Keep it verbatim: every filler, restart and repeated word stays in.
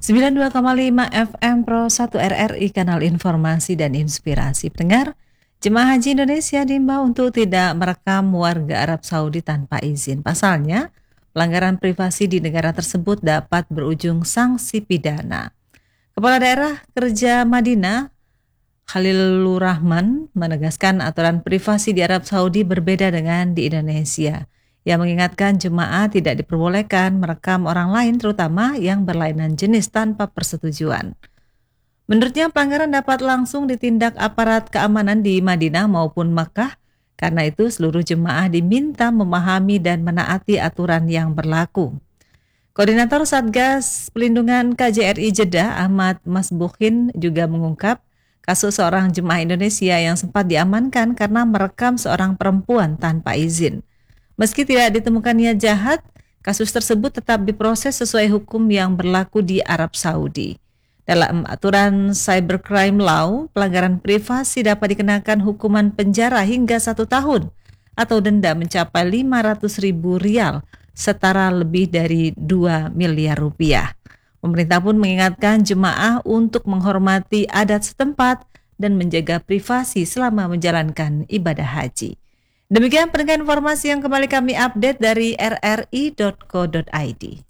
sembilan puluh dua koma lima F M Pro satu R R I Kanal Informasi dan Inspirasi. Pendengar, jemaah haji Indonesia diimbau untuk tidak merekam warga Arab Saudi tanpa izin. Pasalnya, pelanggaran privasi di negara tersebut dapat berujung sanksi pidana. Kepala Daerah Kerja Madinah, Khalilur Rahman, menegaskan aturan privasi di Arab Saudi berbeda dengan di Indonesia. Ia mengingatkan jemaah tidak diperbolehkan merekam orang lain, terutama yang berlainan jenis tanpa persetujuan. Menurutnya, pelanggaran dapat langsung ditindak aparat keamanan di Madinah maupun Makkah. Karena itu, seluruh jemaah diminta memahami dan menaati aturan yang berlaku. Koordinator Satgas Pelindungan K J R I Jeddah, Ahmad Masbuhin, juga mengungkap kasus seorang jemaah Indonesia yang sempat diamankan karena merekam seorang perempuan tanpa izin. Meski tidak ditemukan niat jahat, kasus tersebut tetap diproses sesuai hukum yang berlaku di Arab Saudi. Dalam aturan Cybercrime Law, pelanggaran privasi dapat dikenakan hukuman penjara hingga satu tahun atau denda mencapai lima ratus ribu rial, setara lebih dari dua miliar rupiah. Pemerintah pun mengingatkan jemaah untuk menghormati adat setempat dan menjaga privasi selama menjalankan ibadah haji. Demikian pendengar informasi yang kembali kami update dari r r i dot co dot i d.